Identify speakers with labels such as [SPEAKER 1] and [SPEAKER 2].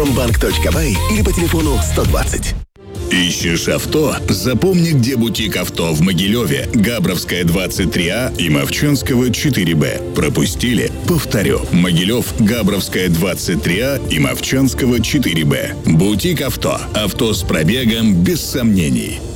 [SPEAKER 1] Банк.бай или по телефону 120.
[SPEAKER 2] Ищешь авто? Запомни, где бутик авто в Могилеве, Габровская 23А и Мовчанского 4Б. Пропустили? Повторю. Могилев, Габровская 23А и Мовчанского 4Б. Бутик авто. Авто с пробегом без сомнений.